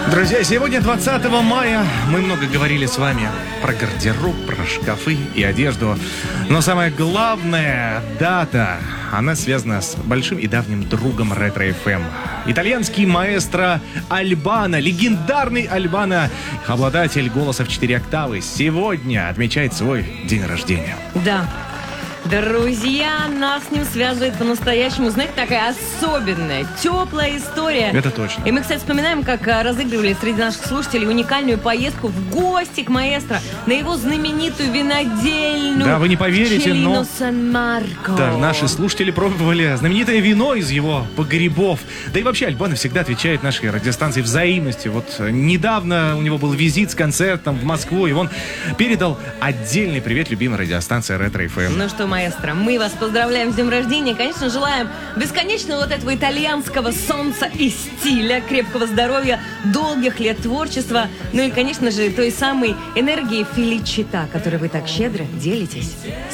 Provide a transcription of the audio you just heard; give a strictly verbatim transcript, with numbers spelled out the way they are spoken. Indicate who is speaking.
Speaker 1: Друзья, сегодня двадцатого мая. Мы много говорили с вами про гардероб, про шкафы и одежду. Но самая главная дата, она связана с большим и давним другом Ретро-эф эм. Итальянский маэстро Альбано, легендарный Альбано, обладатель голоса в четыре октавы, сегодня отмечает свой день рождения.
Speaker 2: Да. Друзья, нас с ним связывает по-настоящему, знаете, такая особенная, теплая история.
Speaker 1: Это точно.
Speaker 2: И мы, кстати, вспоминаем, как разыгрывали среди наших слушателей уникальную поездку в гости к маэстро на его знаменитую винодельную.
Speaker 1: Да, вы не поверите,
Speaker 2: Челино
Speaker 1: но
Speaker 2: Сан-Марко.
Speaker 1: Да, наши слушатели пробовали знаменитое вино из его погребов. Да и вообще Альбано всегда отвечает нашей радиостанции взаимностью. Вот недавно у него был визит с концертом в Москву, и он передал отдельный привет любимой радиостанции Ретро-эф эм.
Speaker 2: Ну что, маэстро, мы вас поздравляем с днем рождения. Конечно, желаем бесконечного вот этого итальянского солнца и стиля, крепкого здоровья, долгих лет творчества, ну и, конечно же, той самой энергии феличита, которой вы так щедро делитесь